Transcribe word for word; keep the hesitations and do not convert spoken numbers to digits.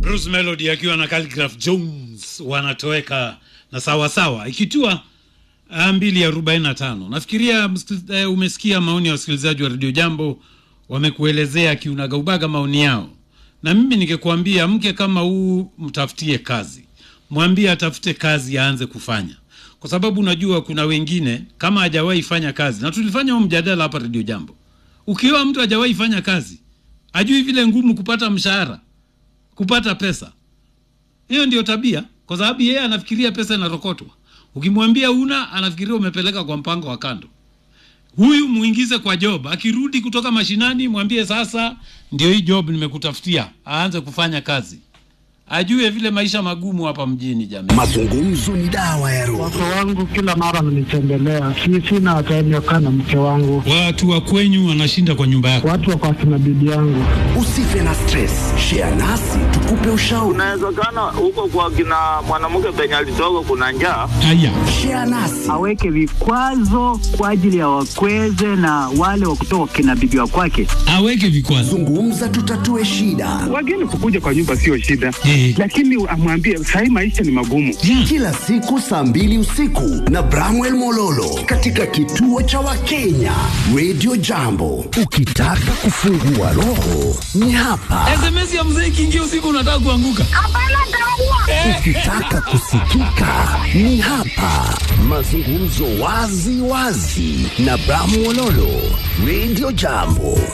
Bruce Melody akiwa na Khaligraph Jones wanatoweka na sawa sawa ikitua mbili arobaini na tano. Nafikiria uh, umesikia maoni ya wasikilizaji wa Radio Jambo, wamekuelezea kiunagaubaga maoni yao. Na mimi ningekuambia mke kama huu mtafutie kazi. Mwambie atafute kazi aanze kufanya. Kwa sababu unajua kuna wengine kama hajawahi fanya kazi. Na tulifanya huo mjadala hapa Radio Jambo. Ukiwa mtu hajawahi fanya kazi, ajui vile ngumu kupata mshahara, kupata pesa. Hiyo ndio tabia, kwa sababu yeye anafikiria pesa inarokotwa. Ukimwambia una, anafikiria umepeleka kwa mpango wa kando. Huyu muingize kwa job, akirudi kutoka mashinani mwambie sasa ndio hii job nimekutafutia, aanze kufanya kazi. Ajue vile maisha magumu hapa mjini jamii. Mazungumzo ni dawa ya roho. Watu wangu kila mara wananitembelea. Si sina ataenyoka na mke wangu. Watu wa kwenyu wanashinda kwa nyumba yako. Watu wako akina bibi yangu. Usife na stress. Share nasi tukupe ushauri. Unawezekana huko kwa kina mwanamke penye alitoka kuna njaa. Haya. Share nasi. Aweke vikwazo kwa ajili ya wakweze na wale wa kutoka kina bibi wa kwake. Aweke vikwazo. Zungumza tutatue shida. Wageni kukuja kwa nyumba sio shida. Hey. Lakini amwambie sasa maisha ni magumu. Yeah. Kila siku saa mbili usiku na Bramwell Mololo katika kituo cha Wakenya Radio Jambo. Ukitaka kufungua roho ni hapa. S M S ya mzee kiingia usiku unataka kuanguka. Hapana dawa. Ukitaka kusikika ni hapa. Mazungumzo wazi wazi na Bramwell Mololo Radio Jambo.